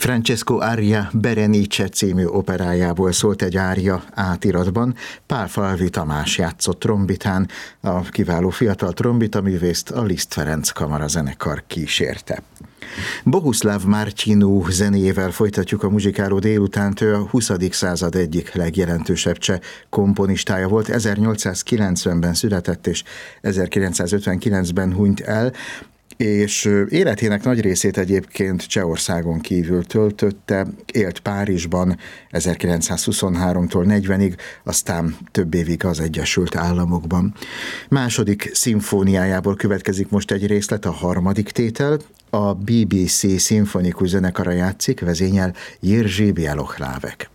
Francesco Aria Berenice című operájából szólt egy ária átiratban. Pálfalvi Tamás játszott trombitán, a kiváló fiatal trombitaművészt a Liszt Ferenc kamarazenekar kísérte. Bohuslav Martinů zenéjével folytatjuk a muzsikáló délutánt. Ő a 20. század egyik legjelentősebb cseh komponistája volt. 1890-ben született és 1959-ben hunyt el, és életének nagy részét egyébként Csehországon kívül töltötte, élt Párizsban 1923-tól 40-ig, aztán több évig az Egyesült Államokban. Második szimfóniájából következik most egy részlet, a harmadik tétel. A BBC szimfonikus zenekara játszik, vezényel Jiří Bělohlávek.